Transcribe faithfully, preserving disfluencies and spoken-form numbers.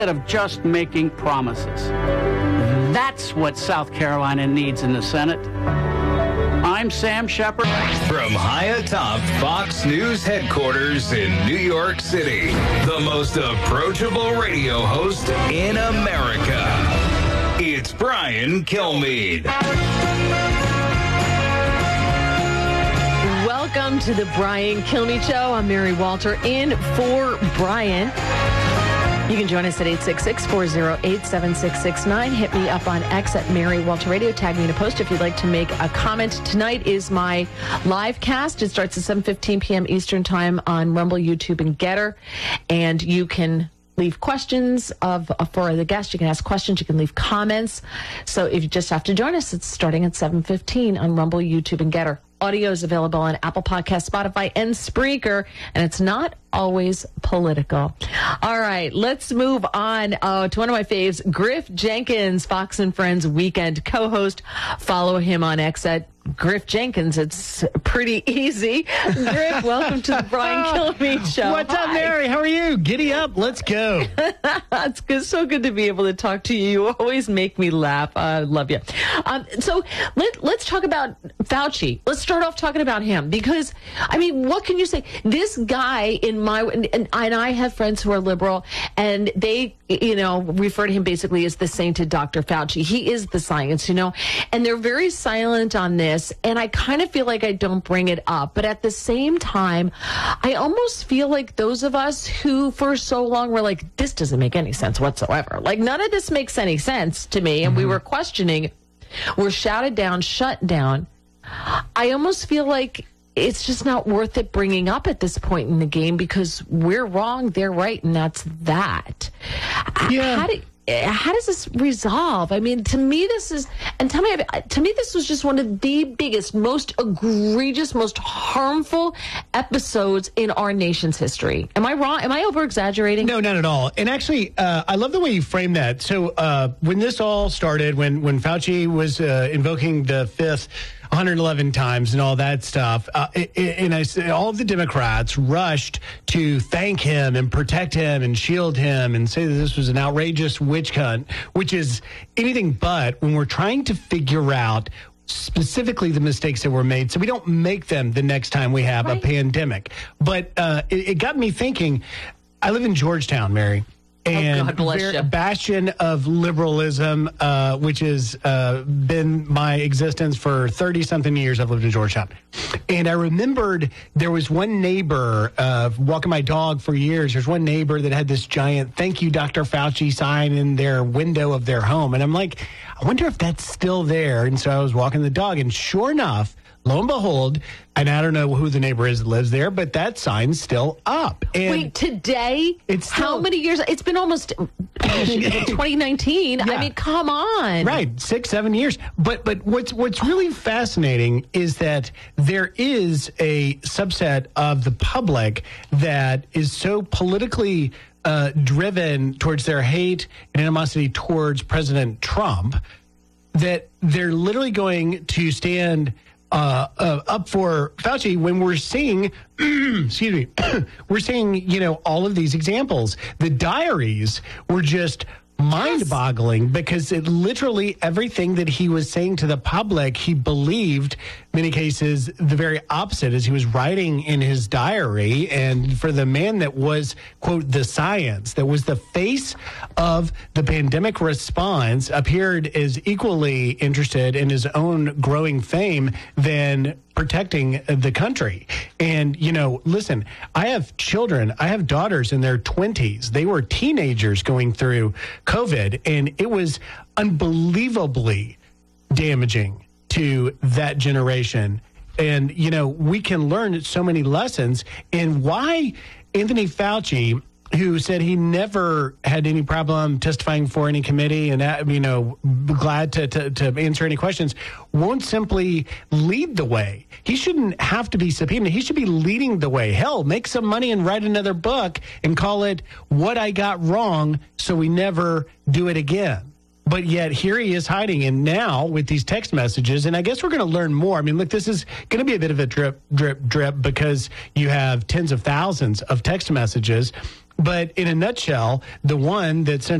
of just making promises. That's what South Carolina needs in the Senate. I'm Sam Shepard. From high atop Fox News headquarters in New York City, the most approachable radio host in America. It's Brian Kilmeade. Welcome to the Brian Kilmeade Show. I'm Mary Walter in for Brian. You can join us at eight six six, four oh eight, seven six six nine. Hit me up on X at Mary Walter Radio. Tag me in a post if you'd like to make a comment. Tonight is my live cast. It starts at seven fifteen p.m. Eastern Time on Rumble, YouTube, and Getter. And you can leave questions of for the guest. You can ask questions. You can leave comments. So if you just have to join us, it's starting at seven fifteen on Rumble, YouTube, and Getter. Audio is available on Apple Podcasts, Spotify, and Spreaker, and it's not always political. All right, let's move on uh, to one of my faves, Griff Jenkins, Fox and Friends weekend co-host. Follow him on X at Griff Jenkins. It's pretty easy. Griff, welcome to the Brian Kilmeade Show. What's up, Hi. Mary? How are you? Giddy up. Let's go. It's good, so good to be able to talk to you. You always make me laugh. I love you. Um, so let, let's talk about Fauci. Let's start off talking about him because, I mean, what can you say? This guy in my, and, and I have friends who are liberal, and they, you know, refer to him basically as the sainted Doctor Fauci. He is the science, you know, and they're very silent on this. And I kind of feel like I don't bring it up. But at the same time, I almost feel like those of us who for so long were like, this doesn't make any sense whatsoever. Like, none of this makes any sense to me. And mm-hmm. we were questioning, were shouted down, shut down. I almost feel like it's just not worth it bringing up at this point in the game because we're wrong, they're right, and that's that. Yeah. How do, how does this resolve? I mean, to me, this is, and tell me, to me, this was just one of the biggest, most egregious, most harmful episodes in our nation's history. Am I wrong? Am I over exaggerating? No, not at all. And actually, uh, I love the way you frame that. So uh, when this all started, when, when Fauci was uh, invoking the fifth one hundred eleven times and all that stuff. Uh, and I say all of the Democrats rushed to thank him and protect him and shield him and say that this was an outrageous witch hunt, which is anything but when we're trying to figure out specifically the mistakes that were made so we don't make them the next time we have right. a pandemic. But uh, it, it got me thinking, I live in Georgetown, Mary. And oh, God bless you. Bastion of liberalism, uh, which has uh, been my existence for thirty-something years. I've lived in Georgetown. And I remembered there was one neighbor, uh, walking my dog for years, there's one neighbor that had this giant thank you, Doctor Fauci sign in their window of their home. And I'm like, I wonder if that's still there. And so I was walking the dog, and sure enough, lo and behold, and I don't know who the neighbor is that lives there, but that sign's still up. And wait, today? It's still, how many years? It's been almost twenty nineteen. Yeah. I mean, come on. Right, six, seven years. But but what's what's really fascinating is that there is a subset of the public that is so politically uh, driven towards their hate and animosity towards President Trump that they're literally going to stand Uh, uh, up for Fauci when we're seeing, excuse me, we're seeing, you know, all of these examples. The diaries were just mind-boggling yes. because it literally everything that he was saying to the public, he believed, many cases, the very opposite as he was writing in his diary. And for the man that was, quote, the science, that was the face of the pandemic response, appeared as equally interested in his own growing fame than protecting the country. And, you know, listen, I have children. I have daughters in their twenties. They were teenagers going through COVID, and it was unbelievably damaging to that generation. And, you know, we can learn so many lessons. And why Anthony Fauci, who said he never had any problem testifying for any committee and, you know, glad to, to, to answer any questions, won't simply lead the way. He shouldn't have to be subpoenaed. He should be leading the way. Hell, make some money and write another book and call it What I Got Wrong So We Never Do It Again. But yet here he is hiding. And now with these text messages, and I guess we're going to learn more. I mean, look, this is going to be a bit of a drip, drip, drip because you have tens of thousands of text messages. But in a nutshell, the one that Senator